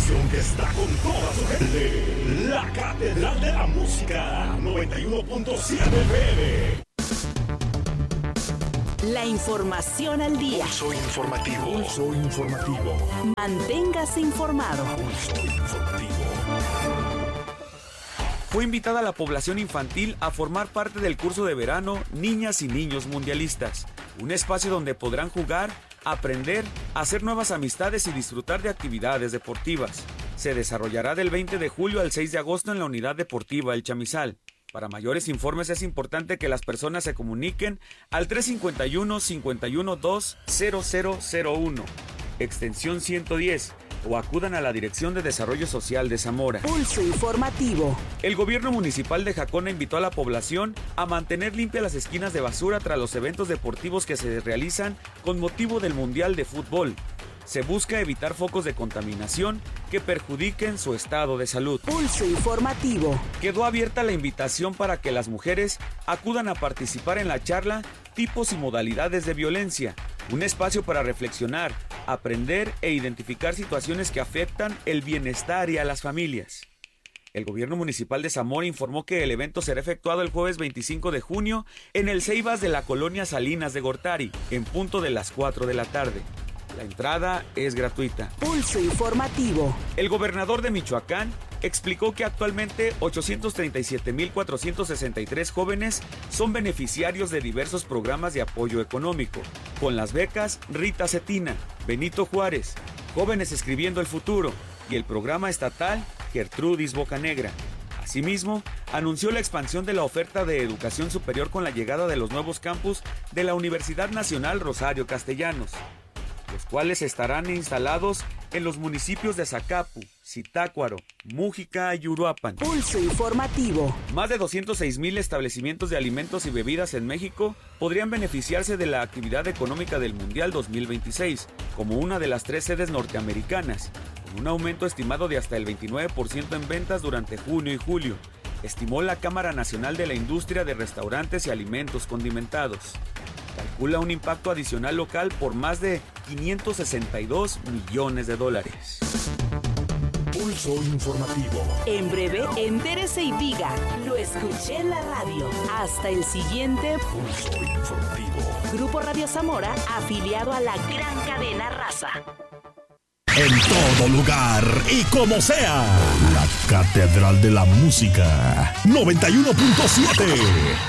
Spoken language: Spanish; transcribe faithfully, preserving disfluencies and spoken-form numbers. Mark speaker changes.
Speaker 1: estación que está con toda su gente. La Catedral de la Música, noventa y uno punto siete F M.
Speaker 2: La información al día.
Speaker 1: Pulso informativo. Pulso informativo.
Speaker 2: Manténgase informado.
Speaker 1: Pulso informativo.
Speaker 3: Fue invitada a la población infantil a formar parte del curso de verano Niñas y Niños Mundialistas, un espacio donde podrán jugar, aprender, hacer nuevas amistades y disfrutar de actividades deportivas. Se desarrollará del veinte de julio al seis de agosto en la Unidad Deportiva El Chamizal. Para mayores informes es importante que las personas se comuniquen al tres cinco uno, cinco uno dos, cero cero cero uno, extensión ciento diez, o acudan a la Dirección de Desarrollo Social de Zamora.
Speaker 2: Pulso informativo.
Speaker 3: El gobierno municipal de Jacona invitó a la población a mantener limpias las esquinas de basura tras los eventos deportivos que se realizan con motivo del Mundial de Fútbol. Se busca evitar focos de contaminación que perjudiquen su estado de salud.
Speaker 2: Pulso informativo.
Speaker 3: Quedó abierta la invitación para que las mujeres acudan a participar en la charla Tipos y modalidades de violencia, un espacio para reflexionar, aprender e identificar situaciones que afectan el bienestar y a las familias. El gobierno municipal de Zamora informó que el evento será efectuado el jueves veinticinco de junio en el Ceibas de la colonia Salinas de Gortari, en punto de las cuatro de la tarde. La entrada es gratuita.
Speaker 2: Pulso informativo.
Speaker 3: El gobernador de Michoacán explicó que actualmente ochocientos treinta y siete mil cuatrocientos sesenta y tres jóvenes son beneficiarios de diversos programas de apoyo económico, con las becas Rita Cetina, Benito Juárez, Jóvenes Escribiendo el Futuro y el programa estatal Gertrudis Bocanegra. Asimismo, anunció la expansión de la oferta de educación superior con la llegada de los nuevos campus de la Universidad Nacional Rosario Castellanos, los cuales estarán instalados en los municipios de Zacapu, Zitácuaro, Mújica y Uruapan.
Speaker 2: Pulso informativo.
Speaker 3: Más de doscientos seis mil establecimientos de alimentos y bebidas en México podrían beneficiarse de la actividad económica del Mundial dos mil veintiséis, como una de las tres sedes norteamericanas, con un aumento estimado de hasta el veintinueve por ciento en ventas durante junio y julio, estimó la Cámara Nacional de la Industria de Restaurantes y Alimentos Condimentados. Calcula un impacto adicional local por más de quinientos sesenta y dos millones de dólares.
Speaker 1: Pulso informativo.
Speaker 2: En breve, entérese y diga, lo escuché en la radio. Hasta el siguiente
Speaker 1: Pulso informativo.
Speaker 2: Grupo Radio Zamora, afiliado a la gran cadena Raza.
Speaker 1: En todo lugar y como sea. La Catedral de la Música, noventa y uno punto siete.